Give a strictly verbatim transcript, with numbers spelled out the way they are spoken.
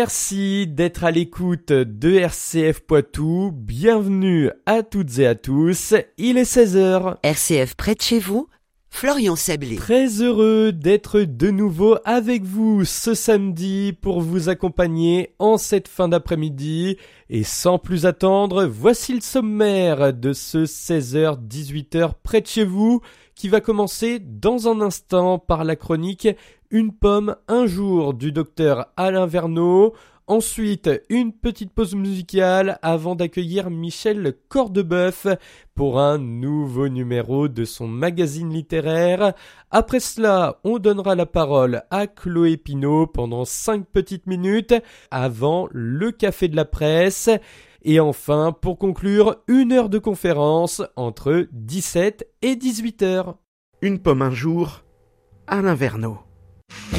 Merci d'être à l'écoute de R C F Poitou. Bienvenue à toutes et à tous. Il est seize heures. R C F près de chez vous, Florian Sablé. Très heureux d'être de nouveau avec vous ce samedi pour vous accompagner en cette fin d'après-midi. Et sans plus attendre, voici le sommaire de ce seize heures dix-huit heures près de chez vous qui va commencer dans un instant par la chronique Une pomme, un jour du docteur Alain Verneau. Ensuite, une petite pause musicale avant d'accueillir Michel Cordebeuf pour un nouveau numéro de son magazine littéraire. Après cela, on donnera la parole à Chloé Pinault pendant cinq petites minutes avant le café de la presse. Et enfin, pour conclure, une heure de conférence entre dix-sept et dix-huit heures. Une pomme un jour, Alain Verneau.